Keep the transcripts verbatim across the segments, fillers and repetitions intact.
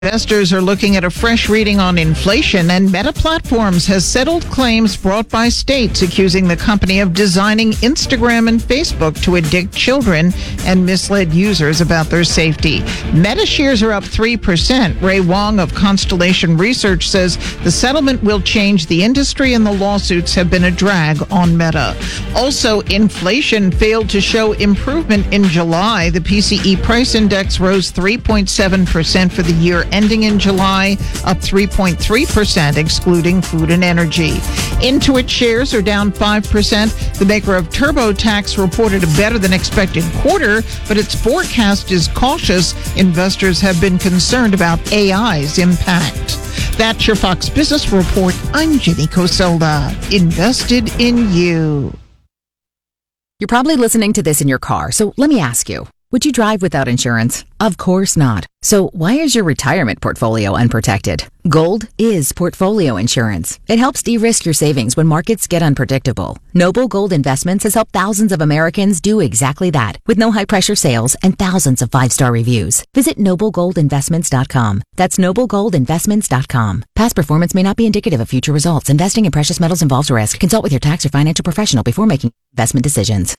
Investors are looking at a fresh reading on inflation, and Meta Platforms has settled claims brought by states accusing the company of designing Instagram and Facebook to addict children and misled users about their safety. Meta shares are up three percent. Ray Wong of Constellation Research says the settlement will change the industry and the lawsuits have been a drag on Meta. Also, inflation failed to show improvement in July. The P C E price index rose three point seven percent for the year ending in July, up three point three percent excluding food and energy. Intuit shares are down five percent. The maker of TurboTax reported a better than expected quarter, but its forecast is cautious. Investors have been concerned about A I's impact. That's your Fox Business Report. I'm Jenny Coselda. Invested in you. You're probably listening to this in your car, so let me ask you. Would you drive without insurance? Of course not. So why is your retirement portfolio unprotected? Gold is portfolio insurance. It helps de-risk your savings when markets get unpredictable. Noble Gold Investments has helped thousands of Americans do exactly that with no high-pressure sales and thousands of five-star reviews. Visit noble gold investments dot com. That's noble gold investments dot com. Past performance may not be indicative of future results. Investing in precious metals involves risk. Consult with your tax or financial professional before making investment decisions.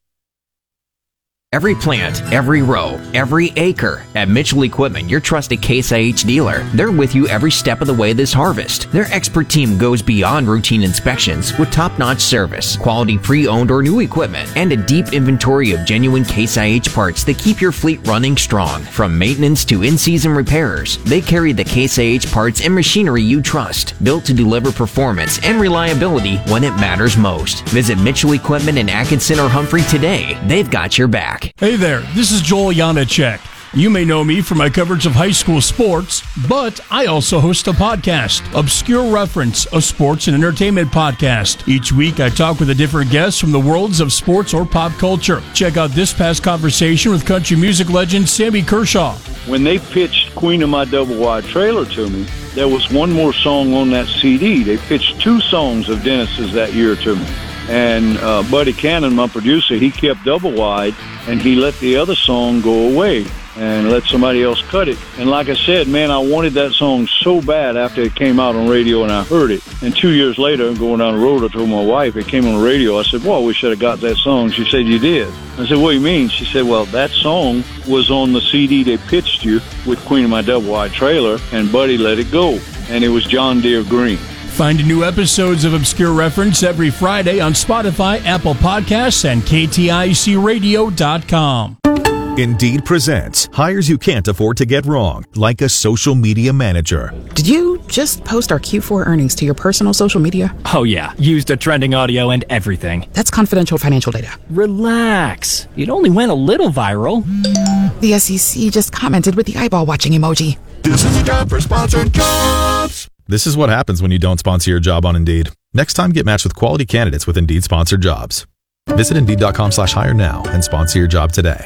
Every plant, every row, every acre. At Mitchell Equipment, your trusted Case I H dealer. They're with you every step of the way this harvest. Their expert team goes beyond routine inspections with top-notch service, quality pre-owned or new equipment, and a deep inventory of genuine Case I H parts that keep your fleet running strong. From maintenance to in-season repairs, they carry the Case I H parts and machinery you trust, built to deliver performance and reliability when it matters most. Visit Mitchell Equipment in Atkinson or Humphrey today. They've got your back. Hey there, this is Joel Janacek. You may know me from my coverage of high school sports, but I also host a podcast, Obscure Reference, a sports and entertainment podcast. Each week, I talk with a different guest from the worlds of sports or pop culture. Check out this past conversation with country music legend Sammy Kershaw. When they pitched Queen of My Double Wide Trailer to me, there was one more song on that C D. They pitched two songs of Dennis's that year to me. And uh, Buddy Cannon, my producer, he kept Double Wide, and he let the other song go away and let somebody else cut it. And like I said, man, I wanted that song so bad after it came out on radio and I heard it. And two years later, going down the road, I told my wife, it came on the radio. I said, well, we should have got that song. She said, you did. I said, what do you mean? She said, well, that song was on the C D they pitched you with Queen of My Double Wide Trailer, and Buddy let it go. And it was John Deere Green. Find new episodes of Obscure Reference every Friday on Spotify, Apple Podcasts, and K T I C radio dot com. Indeed presents hires you can't afford to get wrong, like a social media manager. Did you just post our Q four earnings to your personal social media? Oh yeah, used the trending audio and everything. That's confidential financial data. Relax. It only went a little viral. The S E C just commented with the eyeball watching emoji. This is a job for sponsored jobs. This is what happens when you don't sponsor your job on Indeed. Next time, get matched with quality candidates with Indeed sponsored jobs. Visit Indeed.com slash hire now and sponsor your job today.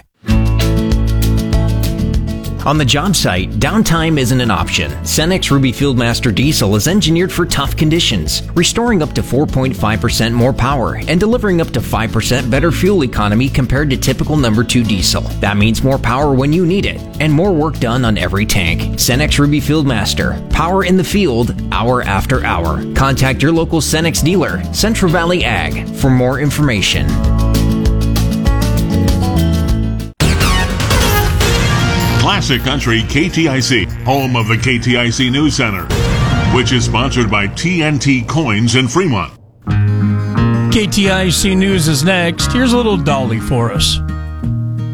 On the job site, downtime isn't an option. Cenex Ruby Fieldmaster Diesel is engineered for tough conditions, restoring up to four point five percent more power and delivering up to five percent better fuel economy compared to typical number two diesel. That means more power when you need it, and more work done on every tank. Cenex Ruby Fieldmaster, power in the field, hour after hour. Contact your local Cenex dealer, Central Valley Ag, for more information. Classic Country K T I C, home of the K T I C News Center, which is sponsored by T N T Coins in Fremont. K T I C News is next. Here's a little Dolly for us.